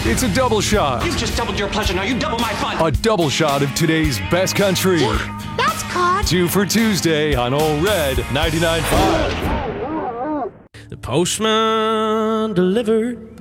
It's a double shot. You've just doubled your pleasure, now you double my fun. A double shot of today's best country. Yeah, that's caught. 2 for Tuesday on Old Red 99.5. The postman delivered